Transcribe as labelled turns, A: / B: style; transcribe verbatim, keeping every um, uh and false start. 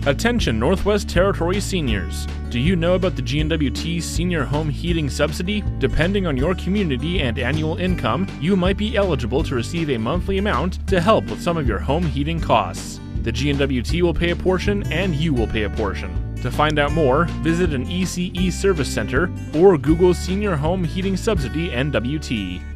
A: Attention Northwest Territory seniors! Do you know about the G N W T Senior Home Heating Subsidy? Depending on your community and annual income, you might be eligible to receive a monthly amount to help with some of your home heating costs. The G N W T will pay a portion and you will pay a portion. To find out more, visit an E C E service center or Google Senior Home Heating Subsidy N W T.